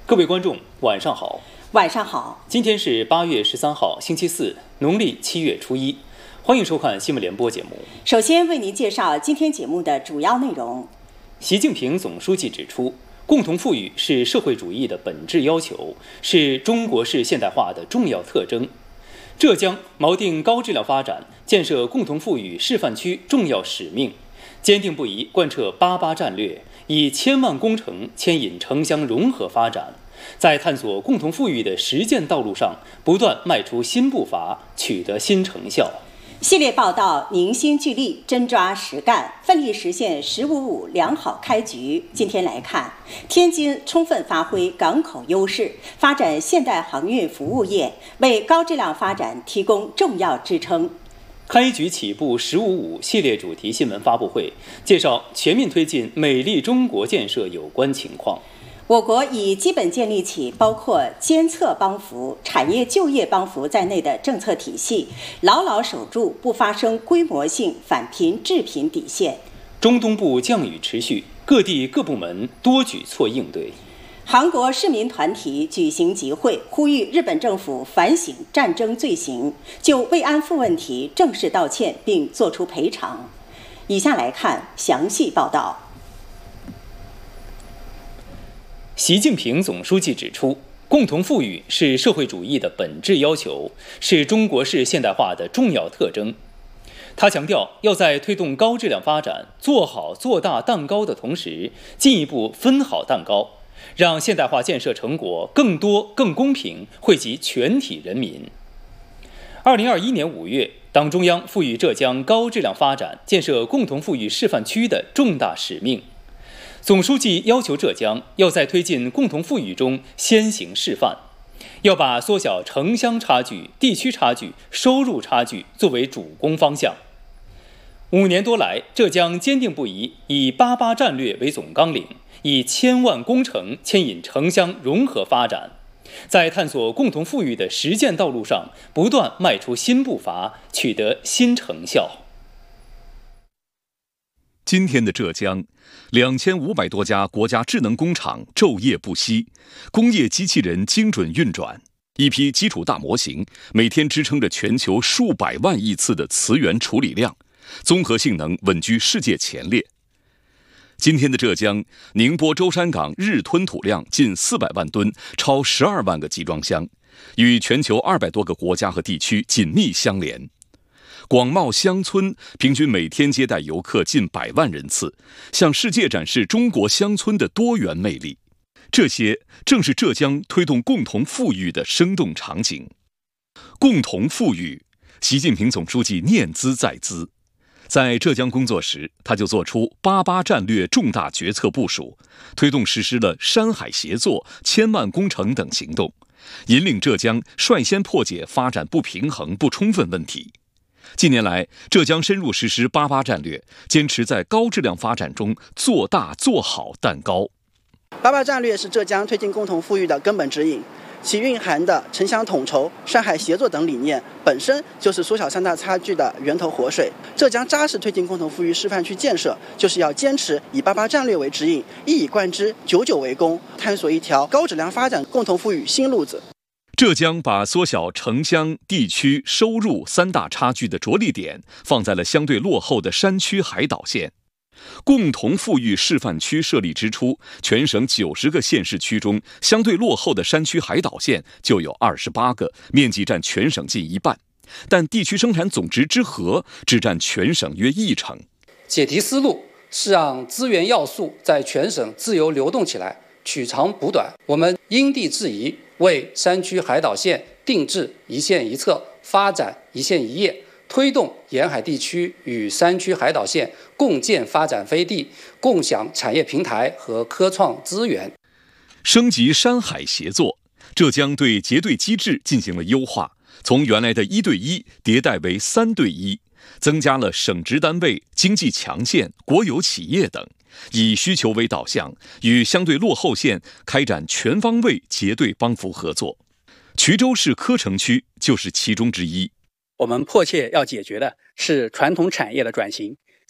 各位观众，晚上好。 晚上好。 今天是8月13号，星期四，农历7月初1。欢迎收看新闻联播节目。 首先为您介绍今天节目的主要内容。 习近平总书记指出，共同富裕是社会主义的本质要求，是中国式现代化的重要特征。浙江锚定高质量发展，建设共同富裕示范区重要使命，坚定不移贯彻88战略，以千万工程牵引城乡融合发展，在探索共同富裕的实践道路上不断迈出新步伐，取得新成效。 系列报道凝心聚力，真抓实干，奋力实现“15+5”良好开局。今天来看，天津充分发挥港口优势，发展现代航运服务业，为高质量发展提供重要支撑。 开局起步“15+5”系列主题新闻发布会介绍全面推进美丽中国建设有关情况。 我国已基本建立起包括监测帮扶、产业就业帮扶在内的政策体系，牢牢守住不发生规模性返贫致贫底线。 中东部降雨持续，各地各部门多举措应对。 韩国市民团体举行集会，呼吁日本政府反省战争罪行，就慰安妇问题正式道歉并作出赔偿。以下来看详细报道。 习近平总书记指出，共同富裕是社会主义的本质要求，是中国式现代化的重要特征。他强调，要在推动高质量发展、做好做大蛋糕的同时，进一步分好蛋糕，让现代化建设成果更多、更公平惠及全体人民。2021年5月，党中央赋予浙江高质量发展、建设共同富裕示范区的重大使命。总书记要求浙江要在推进共同富裕中先行示范，要把缩小城乡差距、地区差距、收入差距作为主攻方向。5年多来，浙江坚定不移以88战略为总纲领，以千万工程牵引城乡融合发展，在探索共同富裕的实践道路上不断迈出新步伐，取得新成效。 今天的浙江，2500多家国家智能工厂昼夜不息，工业机器人精准运转，一批基础大模型每天支撑着全球数百万亿次的词源处理量，综合性能稳居世界前列。今天的浙江，宁波舟山港日吞吐量近400万吨，超12万个集装箱，与全球200多个国家和地区紧密相连。广袤乡村平均每天接待游客近100万人次，向世界展示中国乡村的多元魅力。这些正是浙江推动共同富裕的生动场景。共同富裕，习近平总书记念兹在兹。在浙江工作时，他就做出88战略重大决策部署，推动实施了山海协作、千万工程等行动，引领浙江率先破解发展不平衡不充分问题。近年来，浙江深入实施88战略，坚持在高质量发展中做大做好蛋糕。 88战略是浙江推进共同富裕的根本指引，其蕴含的城乡统筹、山海协作等理念，本身就是缩小三大差距的源头活水。浙江扎实推进共同富裕示范区建设，就是要坚持以88战略为指引，一以贯之，久久为功，探索一条高质量发展共同富裕新路子。 浙江把缩小城乡、地区、收入三大差距的着力点放在了相对落后的山区海岛县。共同富裕示范区设立之初，全省90个县市区中，相对落后的山区海岛县就有28个，面积占全省近1半，但地区生产总值之和只占全省约1成。 解题思路是让资源要素在全省自由流动起来，取长补短。我们因地制宜，为山区海岛县定制一县一策，发展一县一业，推动沿海地区与山区海岛县共建发展飞地，共享产业平台和科创资源。 升级山海协作，浙江对结对机制进行了优化，从原来的1对1迭代为3对1，增加了省直单位、经济强县、国有企业等，以需求为导向，与相对落后县开展全方位结对帮扶合作。衢州市柯城区就是其中之一。 我们迫切要解决的是传统产业的转型，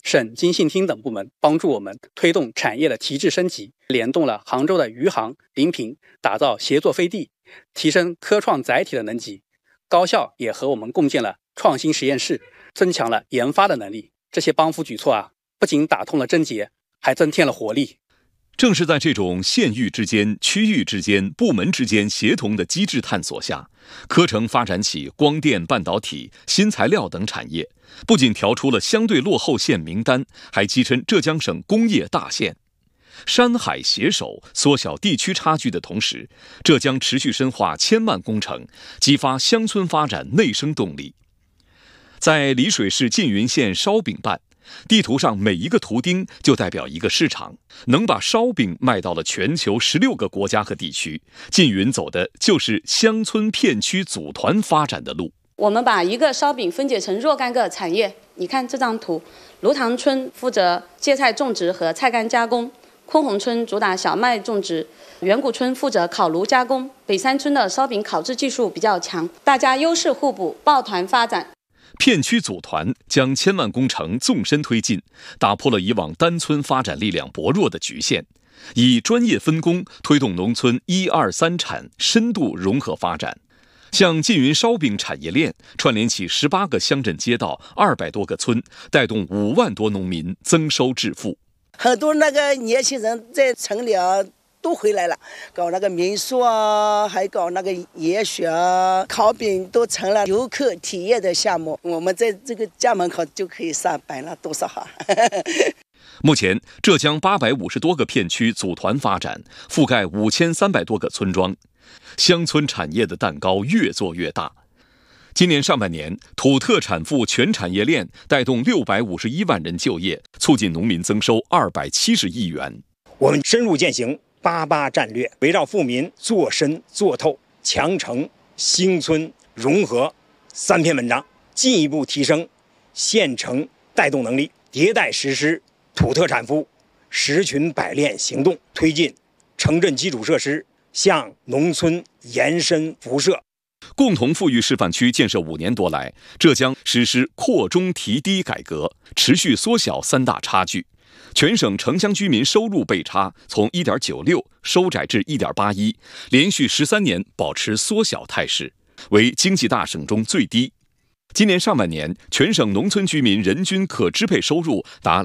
省经信厅等部门帮助我们推动产业的提质升级，联动了杭州的余杭、临平，打造协作飞地，提升科创载体的能级。高校也和我们共建了创新实验室，增强了研发的能力。这些帮扶举措不仅打通了症结，还增添了活力。 正是在这种县域之间、区域之间、部门之间协同的机制探索下，科城发展起光电、半导体、新材料等产业，不仅调出了相对落后县名单，还跻身浙江省工业大县。山海携手，缩小地区差距的同时，浙江持续深化千万工程，激发乡村发展内生动力。在丽水市缙云县烧饼办，地图上每一个图钉就代表一个市场，能把烧饼卖到了全球16个国家和地区。缙云走的就是乡村片区组团发展的路。 我们把一个烧饼分解成若干个产业，你看这张图，芦塘村负责芥菜种植和菜干加工，昆洪村主打小麦种植，远古村负责烤炉加工，北山村的烧饼烤制技术比较强，大家优势互补，抱团发展。 片区组团将千万工程纵深推进，打破了以往单村发展力量薄弱的局限，以专业分工推动农村1、2、3产深度融合发展。像缙云烧饼产业链串联起18个乡镇街道、200多个村，带动5万多农民增收致富。 很多那个年轻人在城里都回来了，搞那个民宿还搞那个野雪烤饼，都成了游客体验的项目。我们在这个家门口就可以上班了，多少好！ 目前，浙江850多个片区组团发展，覆盖5300多个村庄，乡村产业的蛋糕越做越大。今年上半年，土特产赋全产业链带动651万人就业，促进农民增收270亿元。 我们深入践行88战略，围绕富民做深做透、强城兴村融合3篇文章，进一步提升县城带动能力，迭代实施土特产赋10群百炼行动，推进城镇基础设施向农村延伸辐射。 共同富裕示范区建设5年多来，浙江实施扩中提低改革，持续缩小3大差距。全省城乡居民收入倍差从 1.96 收窄至 1.81， 连续13年保持缩小态势，为经济大省中最低。今年上半年，全省农村居民人均可支配收入达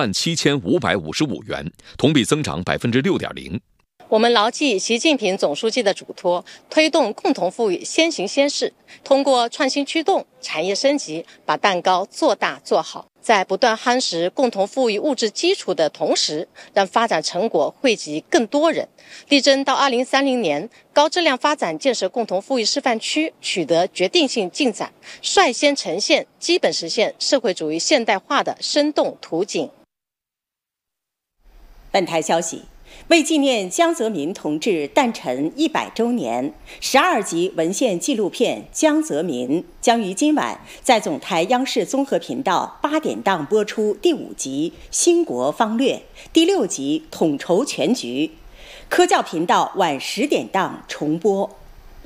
27555元，同比增长 6.0%。 我们牢记习近平总书记的嘱托，推动共同富裕先行先试，通过创新驱动、产业升级，把蛋糕做大做好，在不断夯实共同富裕物质基础的同时，让发展成果惠及更多人，力争到2030年，高质量发展建设共同富裕示范区取得决定性进展，率先呈现基本实现社会主义现代化的生动图景。 本台消息，为纪念江泽民同志诞辰100周年，12集文献纪录片《江泽民》将于今晚在总台央视综合频道8点档播出第5集《兴国方略》，第6集《统筹全局》，科教频道晚10点档重播。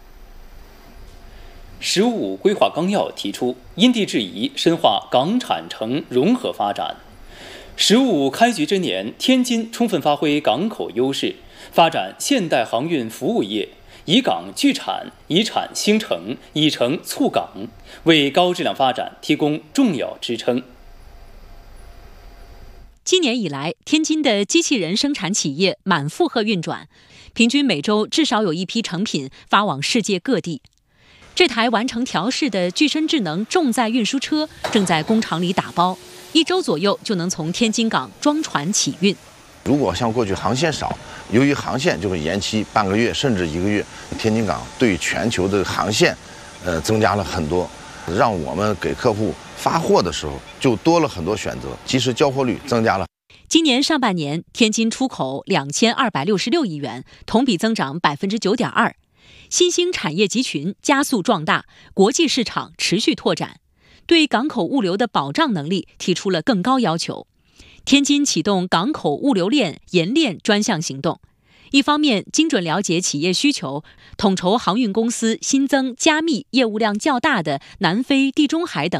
15规划纲要提出，因地制宜深化港产城融合发展。15开局之年，天津充分发挥港口优势，发展现代航运服务业，以港聚产，以产兴城，以城促港，为高质量发展提供重要支撑。 今年以来，天津的机器人生产企业满负荷运转，平均每周至少有一批成品发往世界各地。这台完成调试的具身智能重载运输车正在工厂里打包，1周左右就能从天津港装船起运。 如果像过去航线少，由于航线就会延期半个月甚至1个月，天津港对全球的航线增加了很多，让我们给客户发货的时候就多了很多选择，及时交货率增加了。 今年上半年，天津出口2266亿元，同比增长 9.2%。新兴产业集群加速壮大，国际市场持续拓展，对港口物流的保障能力提出了更高要求。天津启动港口物流链研链专项行动，一方面精准了解企业需求，统筹航运公司新增加密业务量较大的南非、地中海等